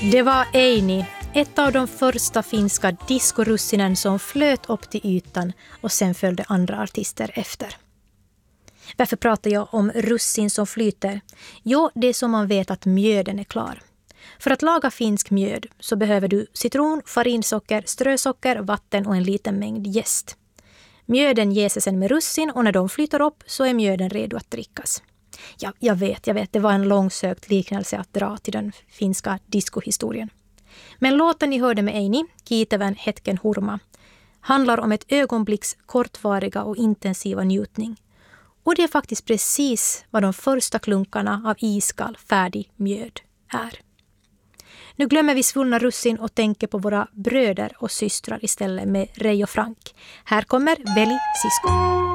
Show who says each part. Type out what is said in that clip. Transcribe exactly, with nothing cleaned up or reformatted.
Speaker 1: Det var Eini, ett av de första finska diskorussinen som flöt upp till ytan och sen följde andra artister efter. Varför pratar jag om russin som flyter? Jo, det är som man vet att mjöden är klar. För att laga finsk mjöd så behöver du citron, farinsocker, strösocker, vatten och en liten mängd jäst. Mjöden jäser sen med russin och när de flyter upp så är mjöden redo att drickas. Ja, jag vet, jag vet, det var en långsökt liknelse att dra till den finska diskohistorien. Men låten ni hörde med Eini, Kiitevän hetken hurma, handlar om ett ögonblicks kortvariga och intensiva njutning. Och det är faktiskt precis vad de första klunkarna av iskall färdig mjöd är. Nu glömmer vi svullna russin och tänker på våra bröder och systrar istället med Ray och Frank. Här kommer Veli Sisko.